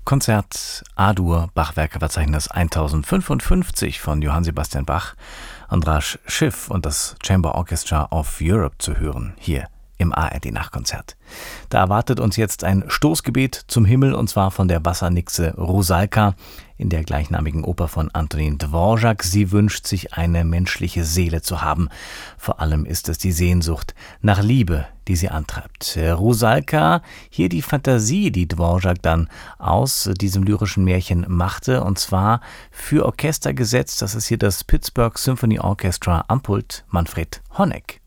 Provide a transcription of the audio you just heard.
Konzert A-Dur Bachwerkeverzeichnis 1055 von Johann Sebastian Bach, András Schiff und das Chamber Orchestra of Europe zu hören, hier im ARD-Nachkonzert. Da erwartet uns jetzt ein Stoßgebet zum Himmel, und zwar von der Wassernixe Rusalka in der gleichnamigen Oper von Antonín Dvořák. Sie wünscht sich, eine menschliche Seele zu haben. Vor allem ist es die Sehnsucht nach Liebe, die sie antreibt. Rusalka, hier die Fantasie, die Dvořák dann aus diesem lyrischen Märchen machte, und zwar für Orchester gesetzt. Das ist hier das Pittsburgh Symphony Orchestra am Pult Manfred Honeck.